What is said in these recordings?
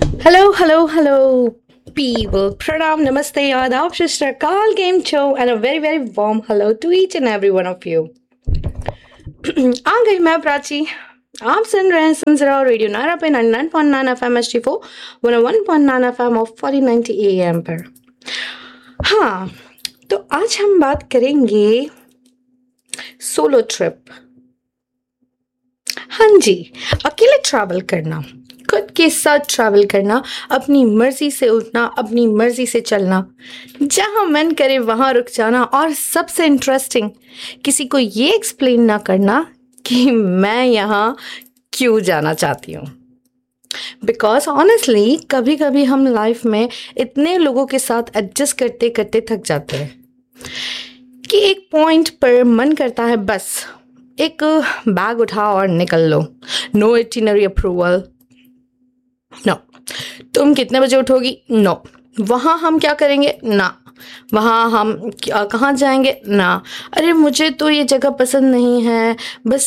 Hello, hello, hello, people. Pranam, namaste, adab, shishrakal, game show, and a very, very warm hello to each and every one of you. आ गई मैं प्राची। आप सुन रहे हो radio नारा पे 99.9 FM HD4 101.9 FM of 4090 AM पर। हाँ, तो आज हम बात करेंगे सोलो ट्रिप। हाँ जी, अकेले ट्रैवल करना, खुद के साथ ट्रैवल करना, अपनी मर्जी से उठना, अपनी मर्जी से चलना, जहां मन करे वहां रुक जाना, और सबसे इंटरेस्टिंग, किसी को ये एक्सप्लेन ना करना कि मैं यहाँ क्यों जाना चाहती हूँ। बिकॉज ऑनेस्टली कभी कभी हम लाइफ में इतने लोगों के साथ एडजस्ट करते करते थक जाते हैं कि एक पॉइंट पर मन करता है बस एक बैग उठाओ और निकल लो। No itinerary approval, no. तुम कितने बजे उठोगी? नो। वहाँ हम क्या करेंगे? ना। वहाँ हम कहाँ जाएंगे? ना। अरे मुझे तो ये जगह पसंद नहीं है। बस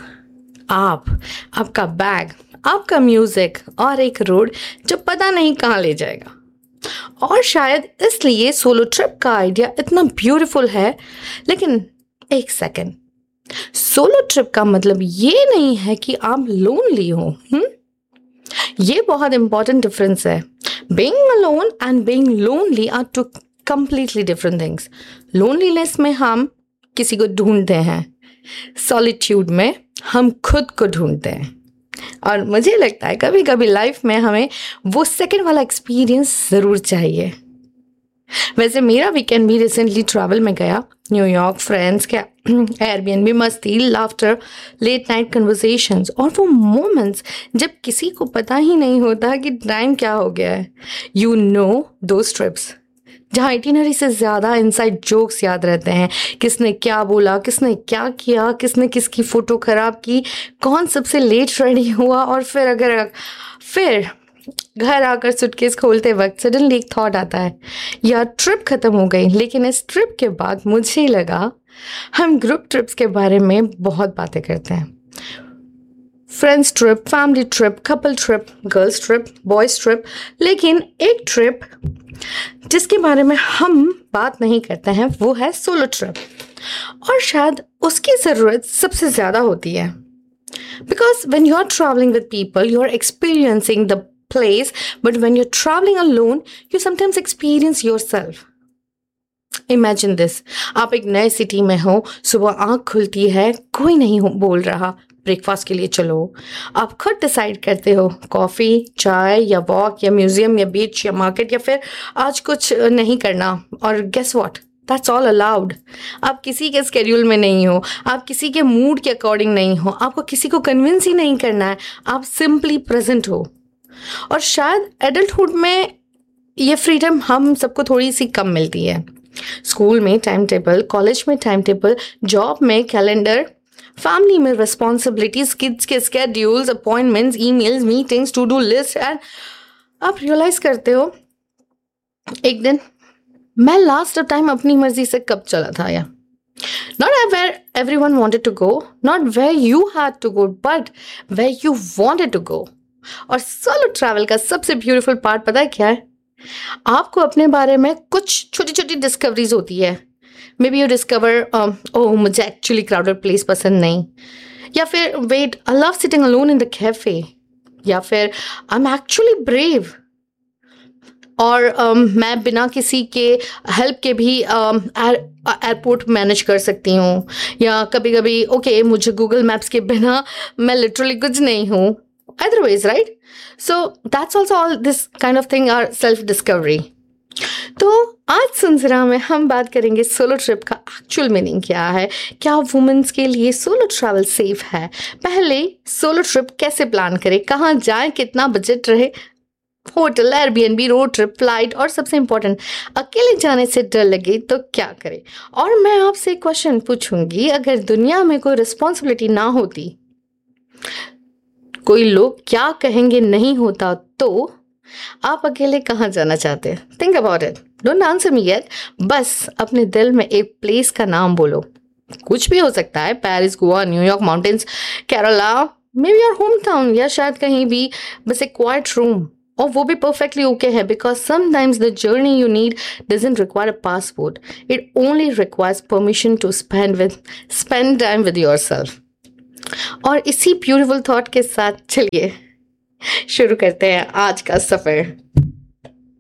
आपका बैग, आपका म्यूजिक और एक रोड जो पता नहीं कहाँ ले जाएगा। और शायद इसलिए सोलो ट्रिप का आइडिया इतना ब्यूटीफुल है। लेकिन एक सेकेंड, सोलो ट्रिप का मतलब ये नहीं है कि आप लोनली हो। ये बहुत इंपॉर्टेंट डिफरेंस है। Being alone and being lonely are to completely different things. Loneliness में हम किसी को ढूंढते हैं, सॉलिट्यूड में हम खुद को ढूंढते हैं। और मुझे लगता है कभी कभी लाइफ में हमें वो सेकंड वाला एक्सपीरियंस ज़रूर चाहिए। वैसे मेरा वीकेंड भी रिसेंटली ट्रैवल में गया। न्यूयॉर्क, फ्रेंड्स के एयरबीएनबी, मस्ती, लाफ्टर, लेट नाइट कन्वर्सेशंस, और वो मोमेंट्स जब किसी को पता ही नहीं होता कि टाइम क्या हो गया है। यू नो दोज ट्रिप्स जहाँ इटिनरी से ज़्यादा इनसाइड जोक्स याद रहते हैं। किसने क्या बोला, किसने क्या किया, किसने किसकी फ़ोटो ख़राब की, कौन सबसे लेट रेडी हुआ, और फिर घर आकर सुटकेस खोलते वक्त सडनली एक थॉट आता है, यार ट्रिप ख़त्म हो गई। लेकिन इस ट्रिप के बाद मुझे लगा हम ग्रुप ट्रिप्स के बारे में बहुत बातें करते हैं। Friends trip, family trip, couple trip, girls trip, boys trip, लेकिन एक ट्रिप जिसके बारे में हम बात नहीं करते हैं वो है सोलो ट्रिप। और शायद उसकी ज़रूरत सबसे ज़्यादा होती है। Because when you are traveling with people, you are experiencing the place, but when you're traveling alone, you sometimes experience yourself. Imagine this, आप एक नए सिटी में हो, सुबह आँख खुलती है, कोई नहीं बोल रहा ब्रेकफास्ट के लिए चलो। आप खुद डिसाइड करते हो कॉफ़ी, चाय या वॉक या म्यूजियम या बीच या मार्केट, या फिर आज कुछ नहीं करना। और guess what, that's all allowed. आप किसी के स्केड्यूल में नहीं हो, आप किसी के मूड के अकॉर्डिंग नहीं हो, आपको किसी को कन्विंस ही नहीं करना है, आप सिंपली प्रेजेंट हो। और शायद एडल्टहुड में ये फ्रीडम हम सबको थोड़ी सी कम मिलती है। स्कूल में टाइम टेबल, कॉलेज में टाइम टेबल, जॉब में कैलेंडर, फैमिली में रिस्पॉन्सिबिलिटीज, किड्स के schedules, appointments, emails, meetings, to do list. And आप रियलाइज करते हो एक दिन, मैं लास्ट टाइम अपनी मर्जी से कब चला था। या not where everyone wanted to go, not where you had to go, but where you wanted to go. और सोलो ट्रैवल का सबसे ब्यूटीफुल पार्ट पता है क्या है? आपको अपने बारे में कुछ छोटी छोटी डिस्कवरीज होती है। मे बी यू डिस्कवर, ओह मुझे एक्चुअली क्राउडेड प्लेस पसंद नहीं, या फिर wait, I love sitting alone in the cafe, या फिर आई एम एक्चुअली ब्रेव, और मैं बिना किसी के हेल्प के भी एयरपोर्ट मैनेज कर सकती हूँ। या कभी कभी ओके, मुझे गूगल मैप्स के बिना मैं लिटरली कुछ नहीं हूँ। Otherwise right, so that's also all this kind of thing are self discovery. तो आज सुनजरा में हम बात करेंगे सोलो ट्रिप का एक्चुअल मीनिंग क्या है, क्या वुमेन्स के लिए सोलो ट्रैवल सेफ है, पहले सोलो ट्रिप कैसे प्लान करें, कहाँ जाएं, कितना बजट रहे, hotel, Airbnb, road trip, flight, और सबसे इम्पोर्टेंट, अकेले जाने से डर लगे तो क्या करें। और मैं आपसे एक क्वेश्चन पूछूंगी, अगर दुनिया में कोई रिस्पॉन्सिबिलिटी ना होती, कोई लोग क्या कहेंगे नहीं होता, तो आप अकेले कहाँ जाना चाहते हैं? Think about it, don't answer me yet, बस अपने दिल में एक प्लेस का नाम बोलो। कुछ भी हो सकता है, Paris, Goa, New York, mountains, Kerala, may be your home town, या शायद कहीं भी बस एक क्वाइट रूम और वो भी परफेक्टली ओके है, because sometimes the journey you need doesn't require a passport, it only requires permission to spend time with yourself. और इसी ब्यूटीफुल थॉट के साथ चलिए शुरू करते हैं आज का सफर।